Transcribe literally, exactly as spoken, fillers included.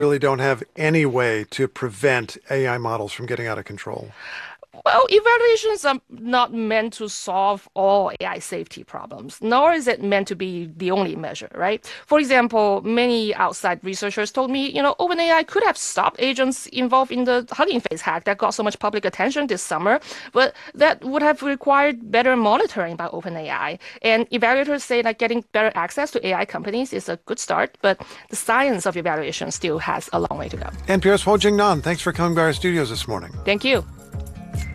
really don't have any way to prevent A I models from getting out of control. Well, evaluations are not meant to solve all A I safety problems, nor is it meant to be the only measure, right? For example, many outside researchers told me, you know, OpenAI could have stopped agents involved in the Hugging Face hack that got so much public attention this summer, but that would have required better monitoring by OpenAI. And evaluators say that getting better access to A I companies is a good start, but the science of evaluation still has a long way to go. N P R's Ho Jing Nan, thanks for coming by our studios this morning. Thank you.